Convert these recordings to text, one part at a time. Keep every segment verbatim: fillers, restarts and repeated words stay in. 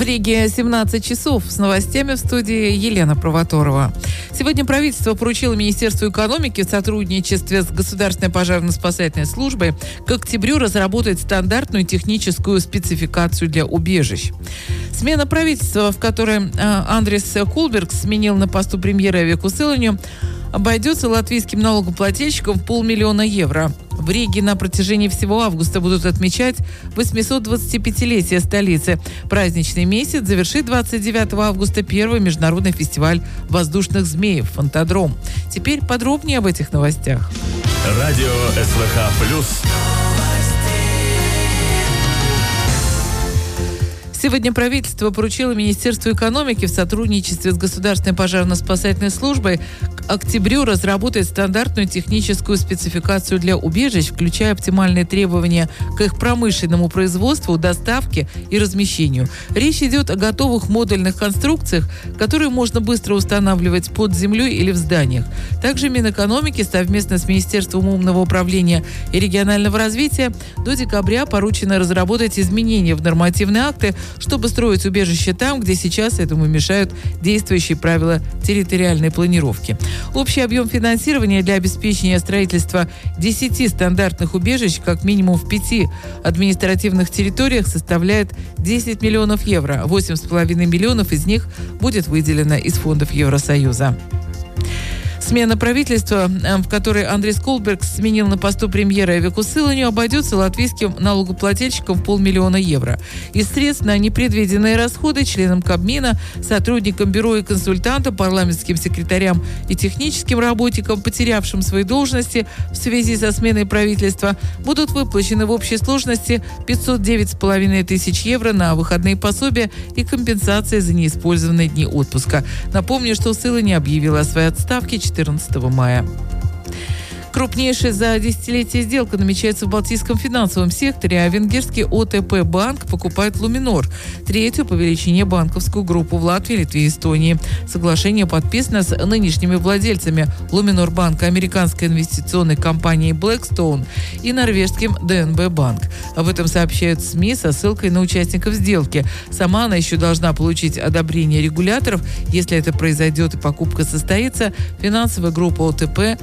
Риге семнадцать часов. С новостями в студии Елена Провоторова. Сегодня правительство поручило Министерству экономики в сотрудничестве с Государственной пожарно-спасательной службой к октябрю разработать стандартную техническую спецификацию для убежищ. Смена правительства, в которой Андрис Кулбергс сменил на посту премьера Веку Силаню, обойдется латвийским налогоплательщикам в полмиллиона евро. В Риге на протяжении всего августа будут отмечать восьмисотдвадцатипятилетие столицы. Праздничный месяц завершит двадцать девятого августа первый международный фестиваль воздушных змеев «Фантадром». Теперь подробнее об этих новостях. Радио СВХ плюс. Сегодня правительство поручило Министерству экономики в сотрудничестве с Государственной пожарно-спасательной службой к октябрю разработать стандартную техническую спецификацию для убежищ, включая оптимальные требования к их промышленному производству, доставке и размещению. Речь идет о готовых модульных конструкциях, которые можно быстро устанавливать под землей или в зданиях. Также Минэкономики совместно с Министерством умного управления и регионального развития до декабря поручено разработать изменения в нормативные акты, чтобы строить убежище там, где сейчас этому мешают действующие правила территориальной планировки. Общий объем финансирования для обеспечения строительства десяти стандартных убежищ, как минимум в пяти административных территориях, составляет десять миллионов евро. восемь с половиной миллионов из них будет выделено из фондов Евросоюза. Смена правительства, в которой Андрис Кулбергс сменил на посту премьера Веку Силаню, обойдется латвийским налогоплательщикам в полмиллиона евро. Из средств на непредвиденные расходы членам Кабмина, сотрудникам бюро и консультантам, парламентским секретарям и техническим работникам, потерявшим свои должности в связи со сменой правительства, будут выплачены в общей сложности пятьсот девять с половиной тысяч евро на выходные пособия и компенсации за неиспользованные дни отпуска. Напомню, что Силани объявила о своей отставке четырнадцатого мая. Крупнейшая за десятилетие сделка намечается в Балтийском финансовом секторе, а венгерский ОТП-банк покупает Луминор, третью по величине банковскую группу в Латвии, Литве и Эстонии. Соглашение подписано с нынешними владельцами Луминор банка, американской инвестиционной компанией Blackstone и норвежским ДНБ банк. Об этом сообщают СМИ со ссылкой на участников сделки. Сама она еще должна получить одобрение регуляторов. Если это произойдет и покупка состоится, финансовая группа ОТП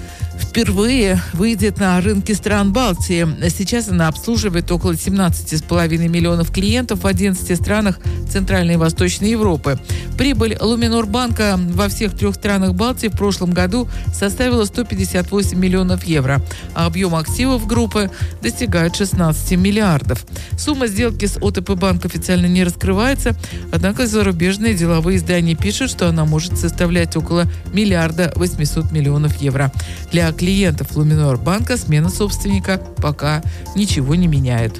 впервые выйдет на рынки стран Балтии. Сейчас она обслуживает около семнадцати с половиной миллионов клиентов в одиннадцати странах Центральной и Восточной Европы. Прибыль Луминор банка во всех трех странах Балтии в прошлом году составила сто пятьдесят восемь миллионов евро, а объем активов группы достигает шестнадцати миллиардов. Сумма сделки с ОТП-банк официально не раскрывается, однако зарубежные деловые издания пишут, что она может составлять около миллиарда восьмисот миллионов евро. Для клиентов Луминор банка смена собственника пока ничего не меняет.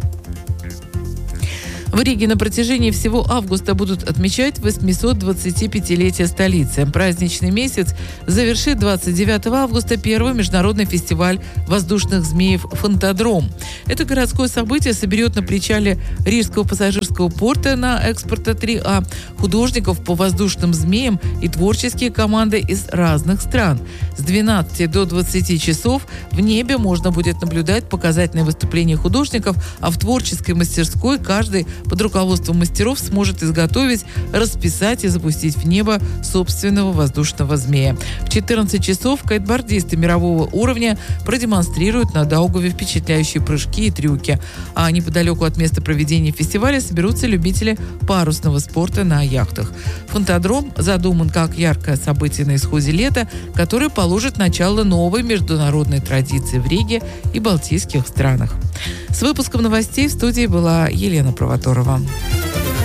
В Риге на протяжении всего августа будут отмечать восьмисотдвадцатипятилетие столицы. Праздничный месяц завершит двадцать девятого августа первый международный фестиваль воздушных змеев «Фантадром». Это городское событие соберет на причале Рижского пассажирского порта на Экспорта три А художников по воздушным змеям и творческие команды из разных стран. С двенадцати до двадцати часов в небе можно будет наблюдать показательные выступления художников, а в творческой мастерской каждый под руководством мастеров сможет изготовить, расписать и запустить в небо собственного воздушного змея. В четырнадцать часов кайтбордисты мирового уровня продемонстрируют на Даугаве впечатляющие прыжки и трюки. А неподалеку от места проведения фестиваля соберутся любители парусного спорта на яхтах. Фантадром задуман как яркое событие на исходе лета, которое положит начало новой международной традиции в Риге и балтийских странах. С выпуском новостей в студии была Елена Провоторова.